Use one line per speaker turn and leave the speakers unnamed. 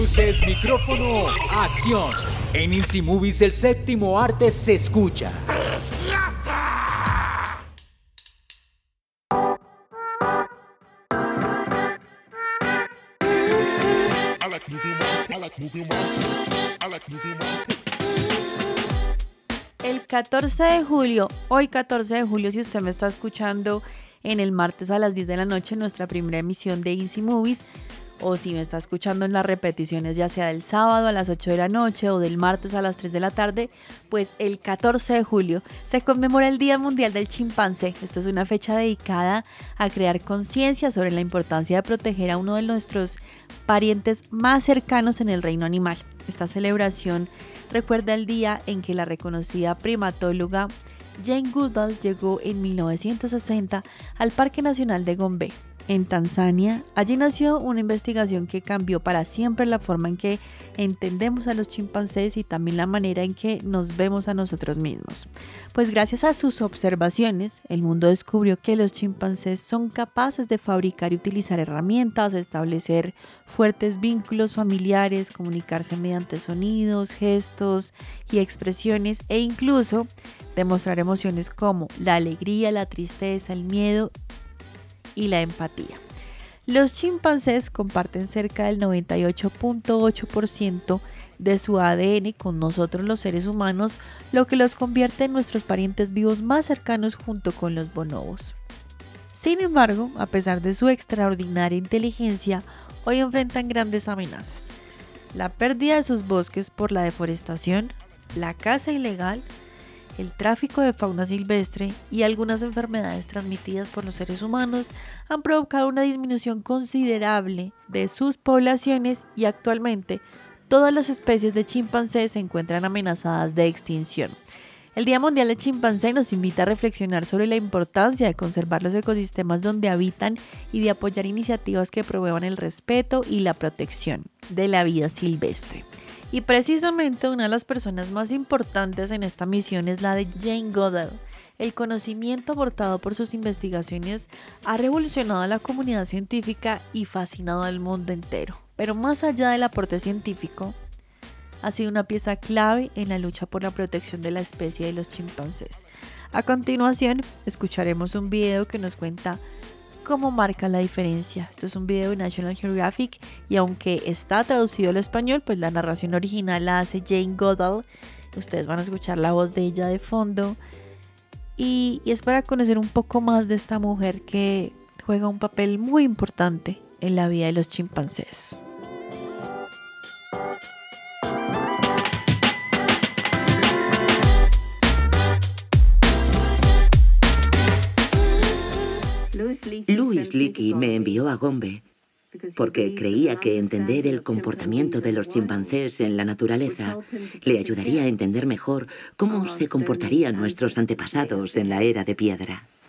Luces, micrófono, acción. En Easy Movies el séptimo arte se escucha. ¡Preciosa!
El 14 de julio, hoy 14 de julio, si usted me está escuchando en el martes a las 10 de la noche, nuestra primera emisión de Easy Movies, o si me está escuchando en las repeticiones, ya sea del sábado a las 8 de la noche o del martes a las 3 de la tarde, pues el 14 de julio se conmemora el Día Mundial del Chimpancé. Esto es una fecha dedicada a crear conciencia sobre la importancia de proteger a uno de nuestros parientes más cercanos en el reino animal. Esta celebración recuerda el día en que la reconocida primatóloga Jane Goodall llegó en 1960 al Parque Nacional de Gombe, en Tanzania. Allí nació una investigación que cambió para siempre la forma en que entendemos a los chimpancés y también la manera en que nos vemos a nosotros mismos. Pues gracias a sus observaciones, el mundo descubrió que los chimpancés son capaces de fabricar y utilizar herramientas, establecer fuertes vínculos familiares, comunicarse mediante sonidos, gestos y expresiones e incluso demostrar emociones como la alegría, la tristeza, el miedo y la empatía. Los chimpancés comparten cerca del 98.8% de su ADN con nosotros los seres humanos, lo que los convierte en nuestros parientes vivos más cercanos junto con los bonobos. Sin embargo, a pesar de su extraordinaria inteligencia, hoy enfrentan grandes amenazas: la pérdida de sus bosques por la deforestación, la caza ilegal, el tráfico de fauna silvestre y algunas enfermedades transmitidas por los seres humanos han provocado una disminución considerable de sus poblaciones y actualmente todas las especies de chimpancé se encuentran amenazadas de extinción. El Día Mundial del Chimpancé nos invita a reflexionar sobre la importancia de conservar los ecosistemas donde habitan y de apoyar iniciativas que promuevan el respeto y la protección de la vida silvestre. Y precisamente una de las personas más importantes en esta misión es la de Jane Goodall. El conocimiento aportado por sus investigaciones ha revolucionado a la comunidad científica y fascinado al mundo entero. Pero más allá del aporte científico, ha sido una pieza clave en la lucha por la protección de la especie de los chimpancés. A continuación, escucharemos un video que nos cuenta cómo marca la diferencia. Esto es un video de National Geographic y aunque está traducido al español, pues la narración original la hace Jane Goodall. Ustedes van a escuchar la voz de ella de fondo y es para conocer un poco más de esta mujer que juega un papel muy importante en la vida de los chimpancés.
Louis Leakey me envió a Gombe porque creía que entender el comportamiento de los chimpancés en la naturaleza le ayudaría a entender mejor cómo se comportarían nuestros antepasados en la era de piedra.